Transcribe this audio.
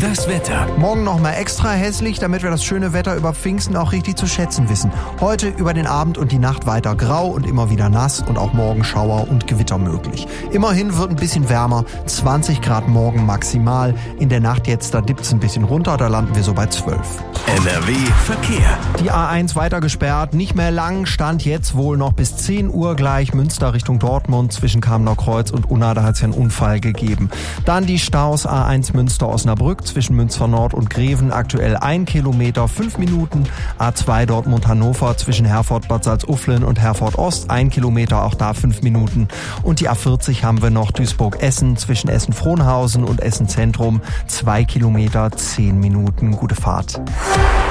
Das Wetter. Morgen noch mal extra hässlich, damit wir das schöne Wetter über Pfingsten auch richtig zu schätzen wissen. Heute über den Abend und die Nacht weiter grau und immer wieder nass und auch morgen Schauer und Gewitter möglich. Immerhin wird ein bisschen wärmer, 20 Grad morgen maximal. In der Nacht jetzt, da dippt's ein bisschen runter, da landen wir so bei 12. NRW Verkehr. Die A1 weiter gesperrt, nicht mehr lang, stand jetzt wohl noch bis 10 Uhr gleich Münster Richtung Dortmund zwischen Kamener Kreuz und Unna, da hat es ja einen Unfall gegeben. Dann die Staus A1 Münster-Osnabrück zwischen Münster Nord und Greven, aktuell 1 Kilometer, 5 Minuten. A2 Dortmund-Hannover zwischen Herford-Bad Salzuflen und Herford Ost, 1 Kilometer, auch da 5 Minuten. Und die A40 haben wir noch Duisburg-Essen zwischen Essen-Frohnhausen und Essen-Zentrum, 2 Kilometer, 10 Minuten. Gute Fahrt.